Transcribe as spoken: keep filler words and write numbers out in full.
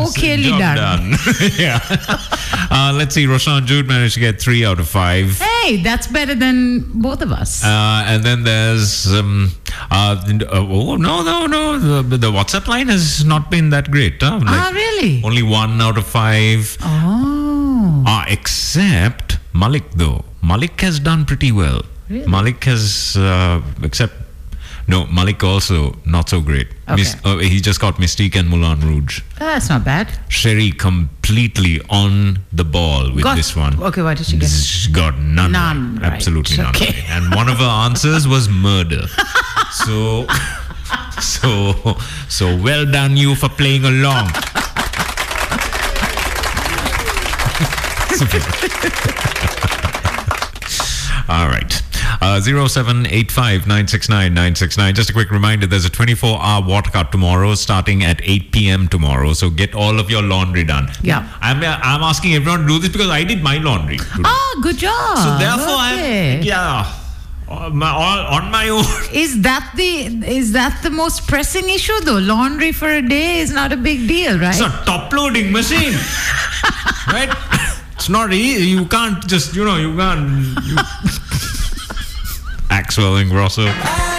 okayly Job done. done. Yeah. Uh, let's see. Roshan Jude managed to get three out of five. Hey, that's better than both of us. Uh, and then there's um, uh, oh no no no the, the WhatsApp line has not been that great. Huh? Like ah, really? Only one out of five. Oh. Ah, except Malik though. Malik has done pretty well. Really? Malik has uh, except no Malik also not so great. Okay. Mis- uh, he just got Mystique and Moulin Rouge. That's not bad. Sherry completely on the ball with Got- this one. Okay, what did she get? She got none. None, right. right. Absolutely none. Okay. right. And one of her answers was murder. so, so, so well done you for playing along. All right. Uh, zero seven eight five nine six nine nine six nine. Just a quick reminder, there's a twenty-four hour water cut tomorrow starting at eight p.m. tomorrow. So get all of your laundry done. Yeah. I'm, I'm asking everyone to do this because I did my laundry today. Ah, good job. So therefore, okay. I'm, yeah, on my, all, on my own. Is that the is that the most pressing issue though? Laundry for a day is not a big deal, right? It's a top-loading machine, right? It's not easy. You can't just, you know, you can't. You Axwell Ingrosso.